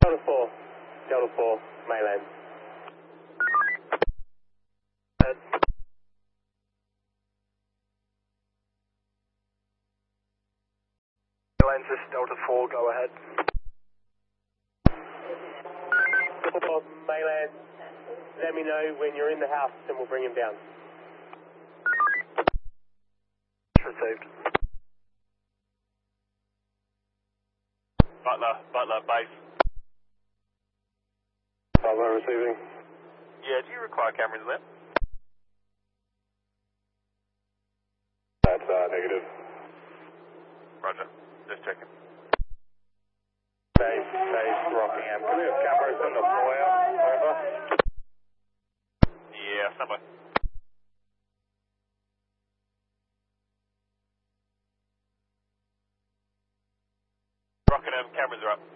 Delta 4, mainland. Lenses, Delta 4, go ahead. Delta 4, mainland. Let me know when you're in the house and we'll bring him down. Received. Butler, base. Butler receiving. Yeah, do you require cameras there? That's negative. Roger, just checking. Base, Rockingham. Can we have cameras in the foyer? Over. Yeah, somewhere. Rockingham, cameras are up.